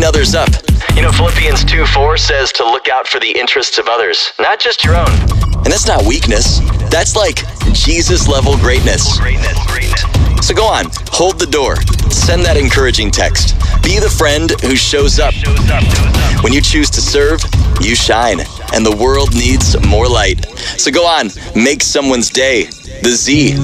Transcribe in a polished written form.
others up. You know, Philippians 2:4 says to look out for the interests of others, not just your own. And that's not weakness. That's like Jesus-level greatness. So go on, hold the door. Send that encouraging text. Be the friend who shows up. When you choose to serve, you shine, and the world needs more light. So go on, make someone's day. The Z